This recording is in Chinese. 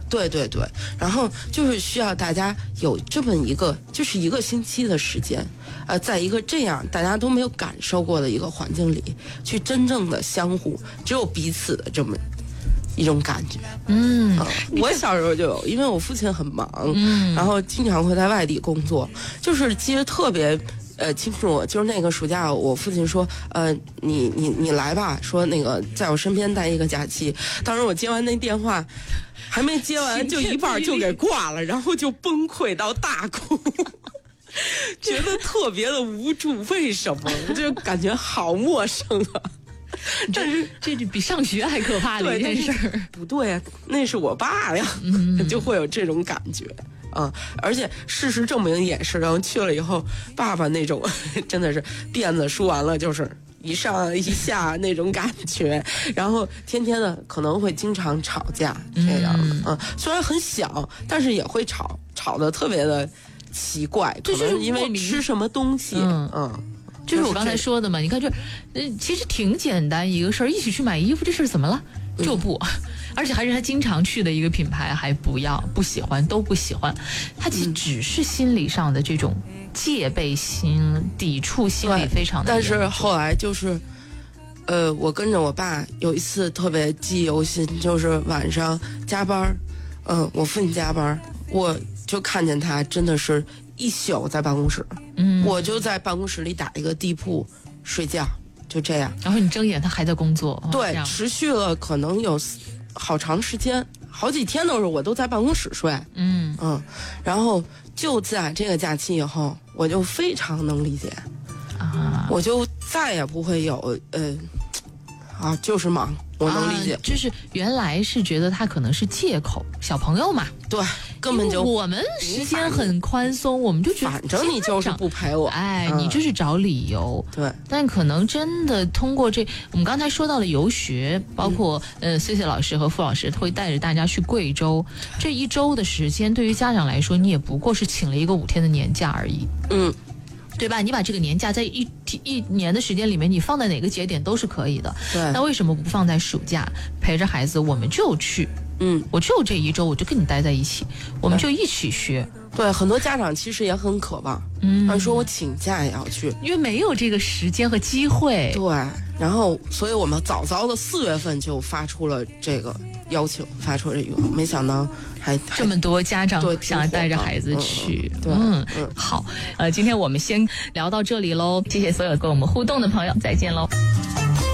对对对，然后就是需要大家有这么一个，就是1个星期的时间，在一个这样大家都没有感受过的一个环境里，去真正的相互只有彼此的这么一种感觉。我小时候就有，因为我父亲很忙，然后经常会在外地工作，就是其实特别清楚，就是那个暑假，我父亲说，你来吧，说那个在我身边待一个假期。当时我接完那电话，还没接完就一半就给挂了，然后就崩溃到大哭。觉得特别的无助，为什么？我就感觉好陌生啊！但是这比上学还可怕的一件事儿。 不对啊，那是我爸呀，就会有这种感觉。而且事实证明也是，然后去了以后，爸爸那种真的是辫子梳完了就是一上一下那种感觉，然后天天的可能会经常吵架这样的。虽然很小，但是也会吵得特别的奇怪，可能因为吃什么东西。 就是我刚才说的嘛，你看其实挺简单一个事儿，一起去买衣服这事儿怎么了？就不，而且还是他经常去的一个品牌，还不喜欢，都不喜欢。他其实只是心理上的这种戒备心、抵触心理非常的。 但是后来就是，我跟着我爸有一次特别记忆犹新，就是晚上加班，我父亲加班，我就看见他真的是一宿在办公室，我就在办公室里打一个地铺睡觉，就这样。 然后你睁眼，他还在工作。 对，持续了可能有好长时间，好几天都是我都在办公室睡。然后就在这个假期以后，我就非常能理解我就再也不会有就是忙。我能理解， 就是原来是觉得他可能是借口，小朋友嘛， 对，根本就我们时间很宽松，我们就觉得反正你就是不陪我， 你就是找理由。 对， 但可能真的通过我们刚才说到了游学，包括C 老师和傅老师会带着大家去贵州，这1周的时间，对于家长来说，你也不过是请了一个5天的年假而已。对吧？你把这个年假在一年的时间里面，你放在哪个节点都是可以的。 对， 那为什么不放在暑假，陪着孩子，我们就去？我就这1周，我就跟你待在一起，我们就一起学。 对，很多家长其实也很渴望，说我请假也要去， 因为没有这个时间和机会。 对，然后所以我们早的4月份就发出了这个要求，发出这个，没想到还这么多家长想要带着孩子去。好，今天我们先聊到这里喽，谢谢所有跟我们互动的朋友，再见喽。